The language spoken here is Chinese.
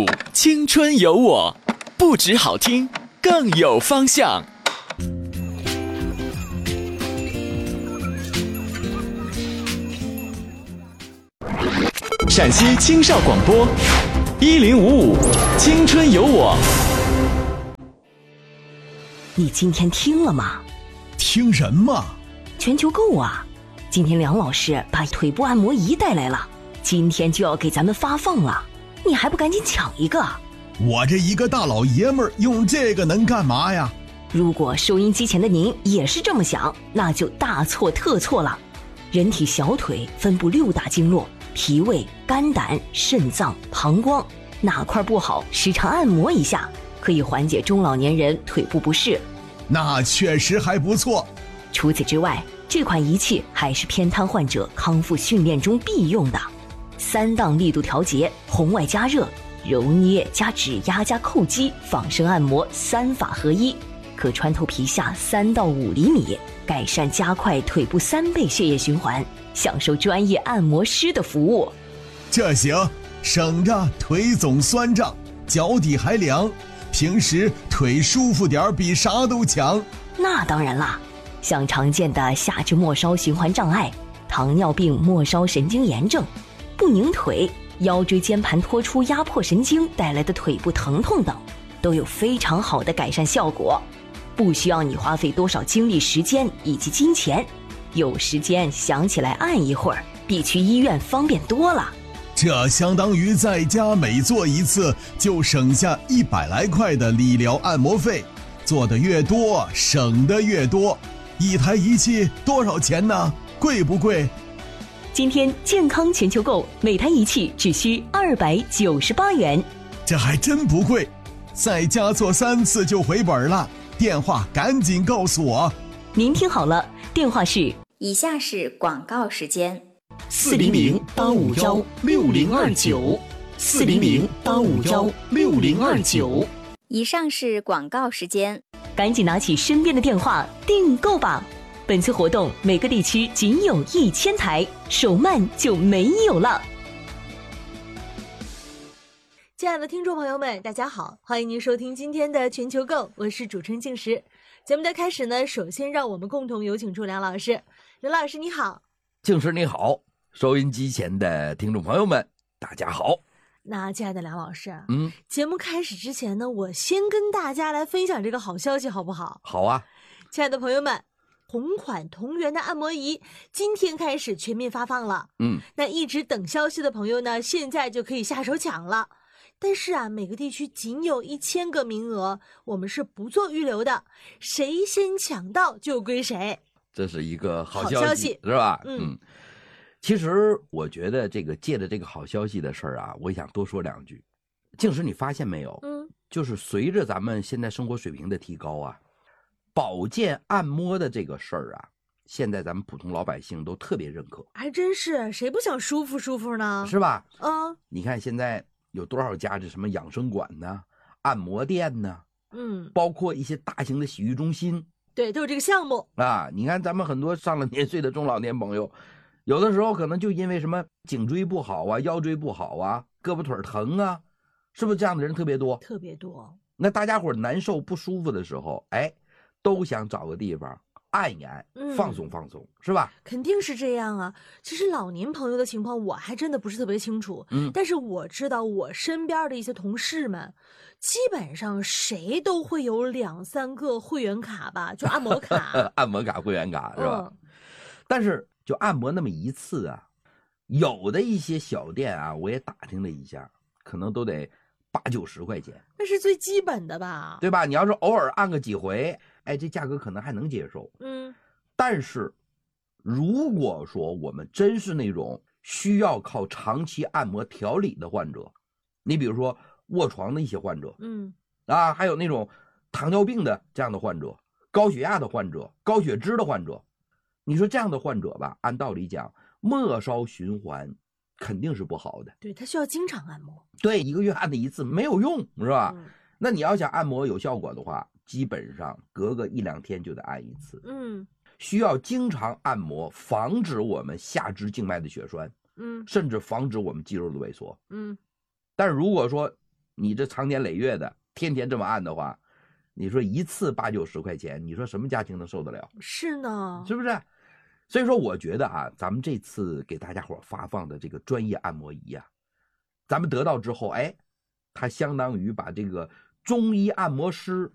青春有我，不止好听，更有方向。陕西青少广播1055青春有我。 你今天听了吗？ 听什么？ 全球购啊！今天梁老师把腿部按摩仪带来了，今天就要给咱们发放了，你还不赶紧抢一个？ 我这一个大老爷们儿用这个能干嘛呀？ 如果收音机前的您也是这么想，那就大错特错了。人体小腿分布6大经络，脾胃、肝胆、肾脏、膀胱，哪块不好，时常按摩一下，可以缓解中老年人腿部不适。 那确实还不错。 除此之外，这款仪器还是偏瘫患者康复训练中必用的。3档力度调节，红外加热，揉捏加指压加叩击，仿生按摩3法合一，可穿透皮下3到5厘米，改善加快腿部3倍血液循环，享受专业按摩师的服务。 这行，省着腿总酸胀，脚底还凉，平时腿舒服点比啥都强。 那当然啦，像常见的下肢末梢循环障碍、糖尿病末梢神经炎症、不拧腿、腰椎间盘突出压迫神经带来的腿部疼痛等，都有非常好的改善效果，不需要你花费多少精力时间以及金钱，有时间想起来按一会儿，比去医院方便多了。 这相当于在家每做一次就省下100来块的理疗按摩费，做的越多省的越多。一台仪器多少钱呢？贵不贵？ 今天健康全球购，每台仪器只需298元。 这还真不贵，在家做3次就回本了。电话赶紧告诉我。 您听好了，电话是： 以下是广告时间 400-851-6029 400-851-6029。 以上是广告时间， 赶紧拿起身边的电话订购吧。本次活动每个地区仅有1000台，手慢就没有了。 亲爱的听众朋友们，大家好，欢迎您收听今天的全球购，我是主持人静时。节目的开始呢，首先让我们共同有请出梁老师。梁老师你好。 静时你好，收音机前的听众朋友们大家好。 那亲爱的梁老师，节目开始之前呢，我先跟大家来分享这个好消息好不好？ 好啊。 亲爱的朋友们，同款同源的按摩仪今天开始全面发放了。那一直等消息的朋友呢，现在就可以下手抢了。但是啊，每个地区仅有1000个名额，我们是不做预留的，谁先抢到就归谁。 这是一个好消息是吧？其实我觉得这个借着这个好消息的事儿啊，我想多说2句。静时你发现没有？就是随着咱们现在生活水平的提高啊，保健按摩的这个事儿啊，现在咱们普通老百姓都特别认可。 还真是，谁不想舒服舒服呢？ 是吧？你看现在有多少家这什么养生馆呢、按摩店呢？包括一些大型的洗浴中心， 对，都有这个项目啊。你看咱们很多上了年岁的中老年朋友，有的时候可能就因为什么颈椎不好啊、腰椎不好啊、胳膊腿疼啊，是不是这样的人特别多？特别多。那大家伙难受不舒服的时候，都想找个地方按一按，放松放松，是吧？ 肯定是这样啊。其实老年朋友的情况我还真的不是特别清楚，但是我知道我身边的一些同事们，基本上谁都会有2、3个会员卡吧，就按摩卡。 按摩卡、会员卡是吧？但是就按摩那么一次啊，有的一些小店啊，我也打听了一下，可能都得80、90块钱。 那是最基本的吧？ 对吧？你要是偶尔按个几回，这价格可能还能接受。但是如果说我们真是那种需要靠长期按摩调理的患者，你比如说卧床的一些患者，还有那种糖尿病的这样的患者、高血压的患者、高血脂的患者，你说这样的患者吧，按道理讲，末梢循环肯定是不好的。 对，他需要经常按摩。 对，1个月按的一次没有用，是吧？那你要想按摩有效果的话，基本上隔个1、2天就得按一次。需要经常按摩，防止我们下肢静脉的血栓，甚至防止我们肌肉的萎缩。但是如果说你这长年累月的天天这么按的话，你说一次8、90块钱，你说什么家庭能受得了？ 是呢， 是不是？所以说我觉得啊，咱们这次给大家伙发放的这个专业按摩仪啊，咱们得到之后，哎，它相当于把这个中医按摩师